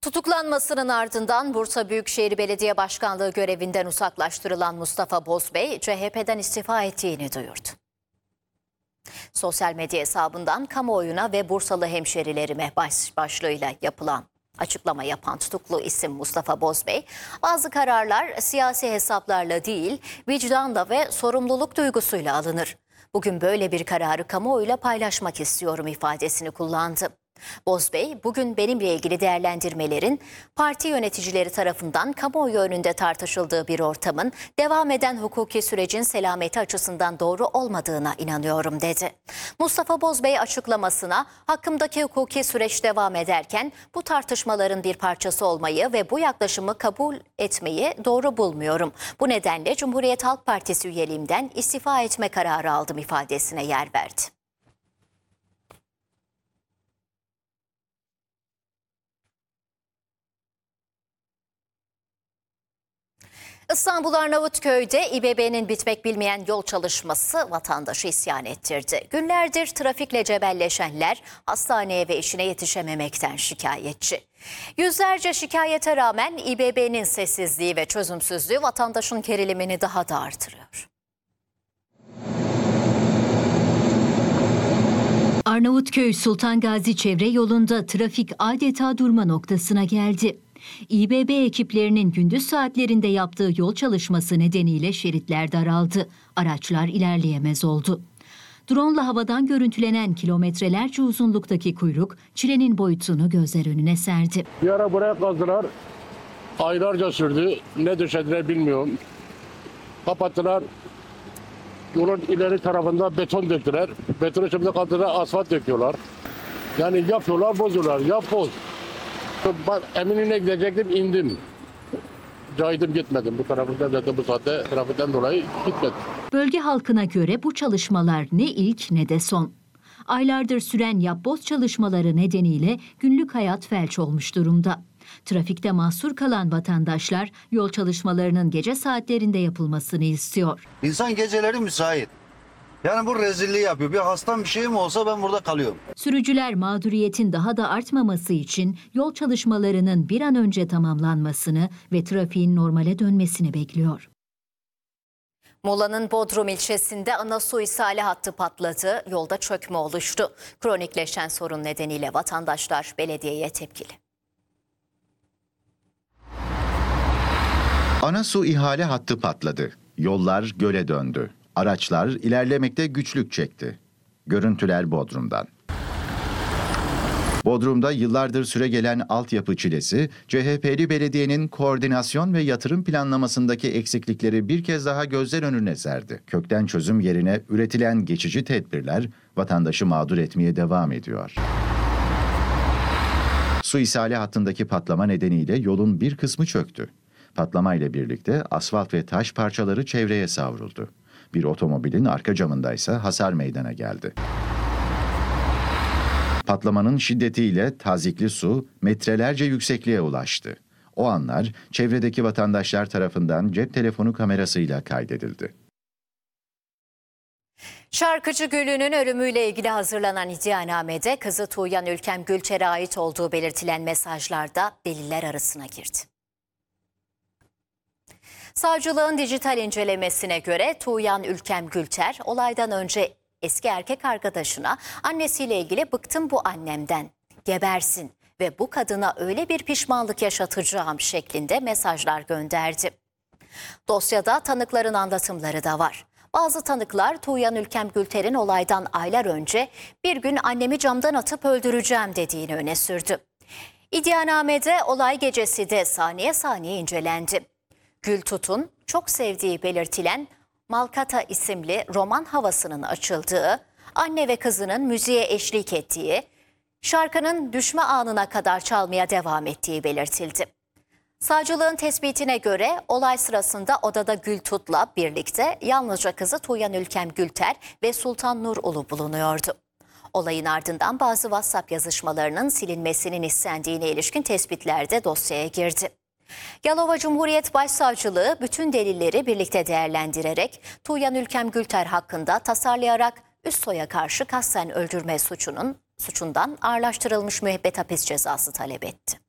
Tutuklanmasının ardından Bursa Büyükşehir Belediye Başkanlığı görevinden uzaklaştırılan Mustafa Bozbey, CHP'den istifa ettiğini duyurdu. Sosyal medya hesabından kamuoyuna ve Bursalı hemşerilerime başlığıyla yapılan açıklama yapan tutuklu isim Mustafa Bozbey, bazı kararlar siyasi hesaplarla değil, vicdanla ve sorumluluk duygusuyla alınır. Bugün böyle bir kararı kamuoyuyla paylaşmak istiyorum ifadesini kullandı. Bozbey, bugün benimle ilgili değerlendirmelerin parti yöneticileri tarafından kamuoyu önünde tartışıldığı bir ortamın devam eden hukuki sürecin selameti açısından doğru olmadığına inanıyorum dedi. Mustafa Bozbey açıklamasına, hakkımdaki hukuki süreç devam ederken bu tartışmaların bir parçası olmayı ve bu yaklaşımı kabul etmeyi doğru bulmuyorum. Bu nedenle Cumhuriyet Halk Partisi üyeliğimden istifa etme kararı aldım ifadesine yer verdi. İstanbul Arnavutköy'de İBB'nin bitmek bilmeyen yol çalışması vatandaşı isyan ettirdi. Günlerdir trafikle cebelleşenler hastaneye ve işine yetişememekten şikayetçi. Yüzlerce şikayete rağmen İBB'nin sessizliği ve çözümsüzlüğü vatandaşın gerilimini daha da artırıyor. Arnavutköy Sultan Gazi çevre yolunda trafik adeta durma noktasına geldi. İBB ekiplerinin gündüz saatlerinde yaptığı yol çalışması nedeniyle şeritler daraldı. Araçlar ilerleyemez oldu. Drone'la havadan görüntülenen kilometrelerce uzunluktaki kuyruk çilenin boyutunu gözler önüne serdi. Bir ara buraya kazdılar. Aylarca sürdü. Ne döşediler bilmiyorum. Kapattılar. Yolun ileri tarafında beton döktüler. Betonu şimdi kaldırdılar, asfalt döküyorlar. Yani yapıyorlar, bozuyorlar. Yap boz. Ben Eminönü'ne gidecektim, indim. Caydım gitmedim. Bu tarafından zaten bu saatte trafikten dolayı gitmedim. Bölge halkına göre bu çalışmalar ne ilk ne de son. Aylardır süren yapboz çalışmaları nedeniyle günlük hayat felç olmuş durumda. Trafikte mahsur kalan vatandaşlar yol çalışmalarının gece saatlerinde yapılmasını istiyor. İnsan geceleri müsait. Yani bu rezilliği yapıyor. Bir hastam bir şeyim olsa ben burada kalıyorum. Sürücüler mağduriyetin daha da artmaması için yol çalışmalarının bir an önce tamamlanmasını ve trafiğin normale dönmesini bekliyor. Muğla'nın Bodrum ilçesinde ana su ishali hattı patladı, yolda çökme oluştu. Kronikleşen sorun nedeniyle vatandaşlar belediyeye tepkili. Ana su ihale hattı patladı. Yollar göle döndü. Araçlar ilerlemekte güçlük çekti. Görüntüler Bodrum'dan. Bodrum'da yıllardır süregelen altyapı çilesi, CHP'li belediyenin koordinasyon ve yatırım planlamasındaki eksiklikleri bir kez daha gözler önüne serdi. Kökten çözüm yerine üretilen geçici tedbirler vatandaşı mağdur etmeye devam ediyor. Su ishali hattındaki patlama nedeniyle yolun bir kısmı çöktü. Patlamayla birlikte asfalt ve taş parçaları çevreye savruldu. Bir otomobilin arka camındaysa hasar meydana geldi. Patlamanın şiddetiyle tazikli su metrelerce yüksekliğe ulaştı. O anlar çevredeki vatandaşlar tarafından cep telefonu kamerasıyla kaydedildi. Şarkıcı Güllü'nün ölümüyle ilgili hazırlanan iddianamede kızı Tuğyan Ülkem Gülter'e ait olduğu belirtilen mesajlarda deliller arasına girdi. Savcılığın dijital incelemesine göre Tuğyan Ülkem Gülter olaydan önce eski erkek arkadaşına annesiyle ilgili "bıktım bu annemden, gebersin ve bu kadına öyle bir pişmanlık yaşatacağım" şeklinde mesajlar gönderdi. Dosyada tanıkların anlatımları da var. Bazı tanıklar Tuğyan Ülkem Gülter'in olaydan aylar önce "bir gün annemi camdan atıp öldüreceğim" dediğini öne sürdü. İddianamede olay gecesi de saniye saniye incelendi. Gültut'un çok sevdiği belirtilen Malkata isimli roman havasının açıldığı, anne ve kızının müziğe eşlik ettiği, şarkının düşme anına kadar çalmaya devam ettiği belirtildi. Savcılığın tespitine göre olay sırasında odada Gültut'la birlikte yalnızca kızı Tuğyan Ülkem Gülter ve Sultan Nur Ulu bulunuyordu. Olayın ardından bazı WhatsApp yazışmalarının silinmesinin istendiğine ilişkin tespitler de dosyaya girdi. Yalova Cumhuriyet Başsavcılığı bütün delilleri birlikte değerlendirerek Tuğyan Ülkem Gülter hakkında tasarlayarak üst soya karşı kasten öldürme suçundan ağırlaştırılmış müebbet hapis cezası talep etti.